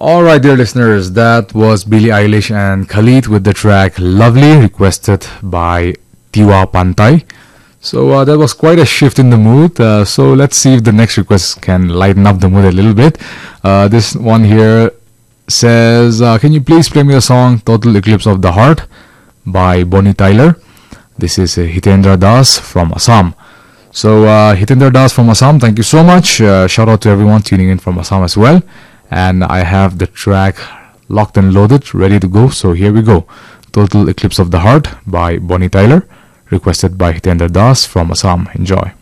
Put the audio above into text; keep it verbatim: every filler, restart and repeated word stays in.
Alright, dear listeners, that was Billie Eilish and Khalid with the track Lovely, requested by Tiwa Pantai. So uh, that was quite a shift in the mood. Uh, so let's see if the next request can lighten up the mood a little bit. Uh, this one here says, uh, can you please play me the song Total Eclipse of the Heart by Bonnie Tyler? This is uh, Hitendra Das from Assam. So uh, Hitendra Das from Assam, thank you so much. Uh, shout out to everyone tuning in from Assam as well. And I have the track locked and loaded, ready to go. So here we go. Total Eclipse of the Heart by Bonnie Tyler, requested by Hitendra Das from Assam. Enjoy.